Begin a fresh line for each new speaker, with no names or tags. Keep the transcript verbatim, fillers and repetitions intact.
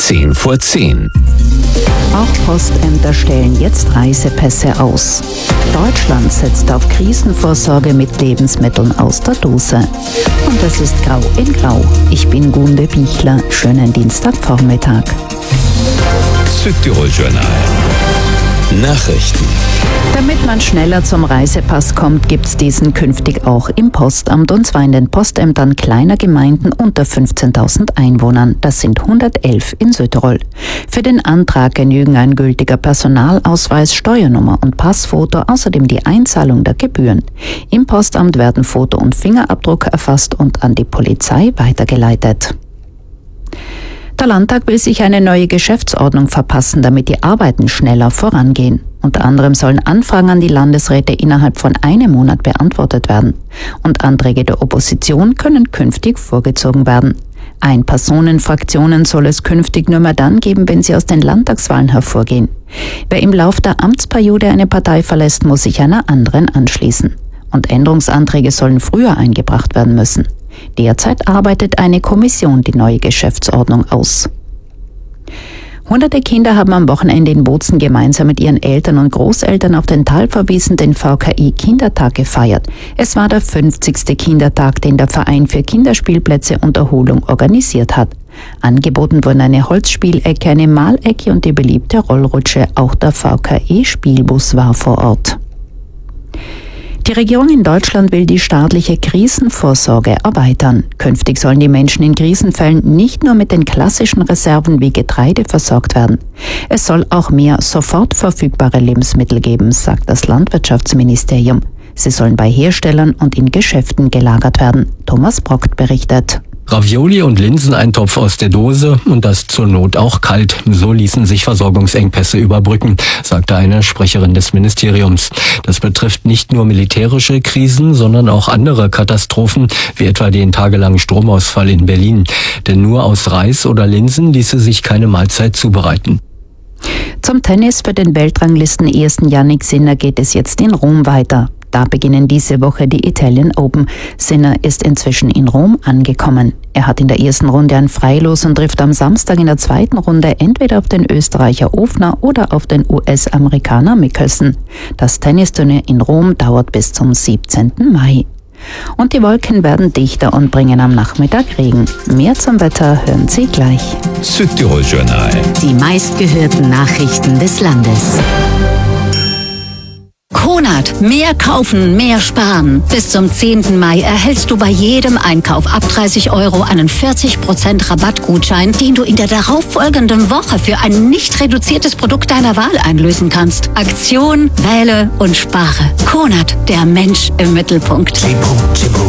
zehn vor zehn.
Auch Postämter stellen jetzt Reisepässe aus. Deutschland setzt auf Krisenvorsorge mit Lebensmitteln aus der Dose. Und es ist grau in grau. Ich bin Gunde Bichler. Schönen Dienstagvormittag.
Südtirol-Journal. Nachrichten.
Damit man schneller zum Reisepass kommt, gibt's diesen künftig auch im Postamt, und zwar in den Postämtern kleiner Gemeinden unter fünfzehntausend Einwohnern. Das sind hundertelf in Südtirol. Für den Antrag genügen ein gültiger Personalausweis, Steuernummer und Passfoto, außerdem die Einzahlung der Gebühren. Im Postamt werden Foto und Fingerabdruck erfasst und an die Polizei weitergeleitet. Der Landtag will sich eine neue Geschäftsordnung verpassen, damit die Arbeiten schneller vorangehen. Unter anderem sollen Anfragen an die Landesräte innerhalb von einem Monat beantwortet werden. Und Anträge der Opposition können künftig vorgezogen werden. Ein-Personen-Fraktionen soll es künftig nur mehr dann geben, wenn sie aus den Landtagswahlen hervorgehen. Wer im Lauf der Amtsperiode eine Partei verlässt, muss sich einer anderen anschließen. Und Änderungsanträge sollen früher eingebracht werden müssen. Derzeit arbeitet eine Kommission die neue Geschäftsordnung aus. Hunderte Kinder haben am Wochenende in Bozen gemeinsam mit ihren Eltern und Großeltern auf den Talverwiesen den V K I-Kindertag gefeiert. Es war der fünfzigste Kindertag, den der Verein für Kinderspielplätze und Erholung organisiert hat. Angeboten wurden eine Holzspielecke, eine Malecke und die beliebte Rollrutsche. Auch der V K I-Spielbus war vor Ort. Die Regierung in Deutschland will die staatliche Krisenvorsorge erweitern. Künftig sollen die Menschen in Krisenfällen nicht nur mit den klassischen Reserven wie Getreide versorgt werden. Es soll auch mehr sofort verfügbare Lebensmittel geben, sagt das Landwirtschaftsministerium. Sie sollen bei Herstellern und in Geschäften gelagert werden. Thomas Brockt berichtet.
Ravioli und Linseneintopf aus der Dose und das zur Not auch kalt. So ließen sich Versorgungsengpässe überbrücken, sagte eine Sprecherin des Ministeriums. Das betrifft nicht nur militärische Krisen, sondern auch andere Katastrophen, wie etwa den tagelangen Stromausfall in Berlin. Denn nur aus Reis oder Linsen ließe sich keine Mahlzeit zubereiten.
Zum Tennis. Für den Weltranglisten-Ersten Jannik Sinner geht es jetzt in Rom weiter. Da beginnen diese Woche die Italian Open. Sinner ist inzwischen in Rom angekommen. Er hat in der ersten Runde ein Freilos und trifft am Samstag in der zweiten Runde entweder auf den Österreicher Ofner oder auf den U S-Amerikaner Mickelson. Das Tennisturnier in Rom dauert bis zum siebzehnten Mai. Und die Wolken werden dichter und bringen am Nachmittag Regen. Mehr zum Wetter hören Sie gleich.
Südtirol-Journal.
Die meistgehörten Nachrichten des Landes. Kronert. Mehr kaufen, mehr sparen. Bis zum zehnten Mai erhältst du bei jedem Einkauf ab dreißig Euro einen vierzig Prozent Rabattgutschein, den du in der darauffolgenden Woche für ein nicht reduziertes Produkt deiner Wahl einlösen kannst. Aktion, wähle und spare. Kronert. Der Mensch im Mittelpunkt.